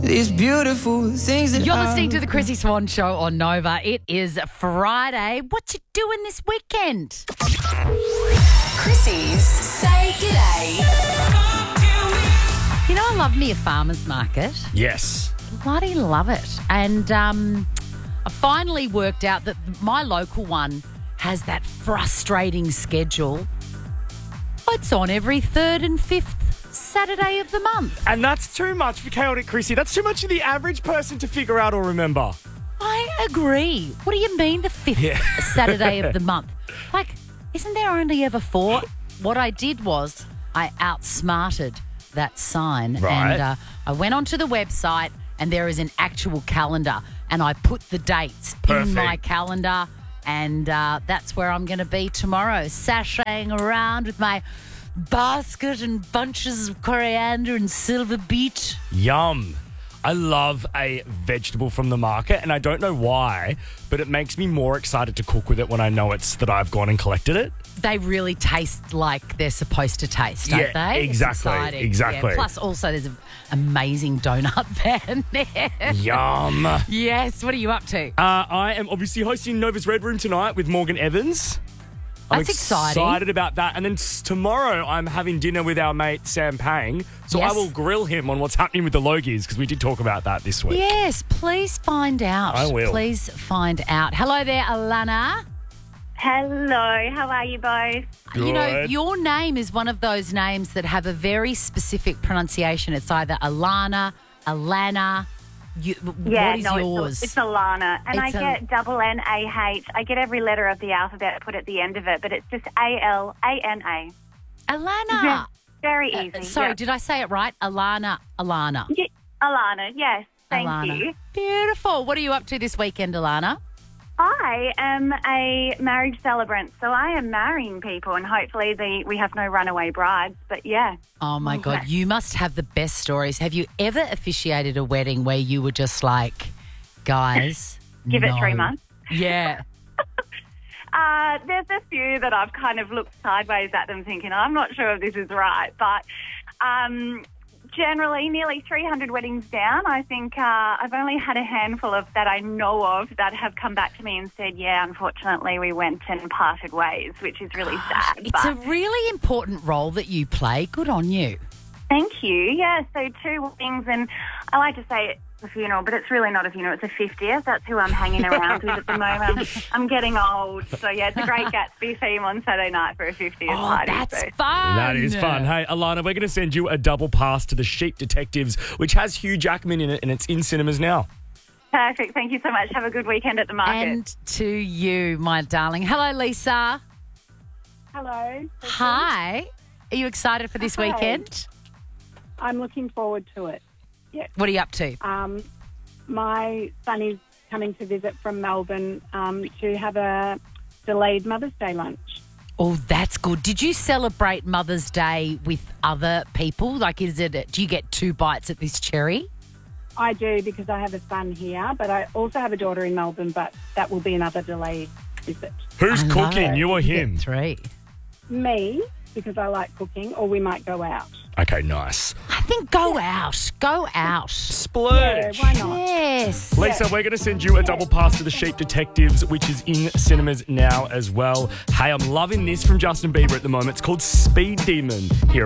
These beautiful things that You're listening to the Chrissy Swan Show on Nova. It is Friday. What you doing this weekend? Chrissy's Say G'day. You know, I love me a farmer's market. Yes. Bloody love it. And I finally worked out that my local one has that frustrating schedule. It's on every third and fifth Saturday of the month. And that's too much for Chaotic Chrissy. That's too much for the average person to figure out or remember. I agree. What do you mean the fifth Saturday of the month? Like, isn't there only ever four? What I did was I outsmarted that sign. Right. And I went onto the website and there is an actual calendar and I put the dates in my calendar and that's where I'm going to be tomorrow, sashaying around with my basket and bunches of coriander and silver beet. Yum. I love a vegetable from the market, and I don't know why, but it makes me more excited to cook with it when I know it's that I've gone and collected it. They really taste like they're supposed to taste, don't they? Exactly. It's exciting. Exactly. Yeah. Plus, also, there's an amazing donut van there. Yum. Yes. What are you up to? I am obviously hosting Nova's Red Room tonight with Morgan Evans. I'm That's exciting. excited about that. And then tomorrow I'm having dinner with our mate Sam Pang. So Yes. I will grill him on what's happening with the Logies because we did talk about that this week. Yes, please find out. I will. Please find out. Hello there, Alana. Hello, how are you both? You know, Good. your name is one of those names that have a very specific pronunciation. It's either Alana, Alana. What is yours? It's Alana, and It's I get double N-A-H. I get every letter of the alphabet put at the end of it, but it's just A-L-A-N-A. Alana. Very easy. Sorry, yeah. did I say it right? Alana. Yeah, Alana, yes. Thank Alana. you. Beautiful. What are you up to this weekend, Alana? I am a marriage celebrant, so I am marrying people, and hopefully we have no runaway brides, but yeah. Oh, my God. You must have the best stories. Have you ever officiated a wedding where you were just like, guys, Give it no. 3 months. Yeah. There's a few that I've kind of looked sideways at them thinking, I'm not sure if this is right, but generally nearly 300 weddings down. I think I've only had a handful of that I know of that have come back to me and said, yeah, unfortunately we went and parted ways, which is really sad. It's a really important role that you play. Good on you. Thank you. Yeah, so 2 weddings, and I like to say it's a funeral, but it's really not a funeral. It's a 50th. That's who I'm hanging around with at the moment. I'm getting old. So, yeah, it's a Great Gatsby theme on Saturday night for a 50th party. That's so. fun. That is fun. Hey, Alana, we're going to send you a double pass to The Sheep Detectives, which has Hugh Jackman in it, and it's in cinemas now. Perfect. Thank you so much. Have a good weekend at the market. And to you, my darling. Hello, Lisa. Hello. Hi. Are you excited for this Hi. weekend? I'm looking forward to it. Yes. What are you up to? My son is coming to visit from Melbourne to have a delayed Mother's Day lunch. Oh, that's good. Did you celebrate Mother's Day with other people? Like, do you get 2 bites at this cherry? I do because I have a son here, but I also have a daughter in Melbourne, but that will be another delayed visit. Who's I know. cooking, you or You get him? 3. Me, because I like cooking, or we might go out. Okay, nice. I think go out. Go out. Splurge. Yeah, why not? Yes. Lisa, we're going to send you a double pass to The Sheep Detectives, which is in cinemas now as well. Hey, I'm loving this from Justin Bieber at the moment. It's called Speed Demon here.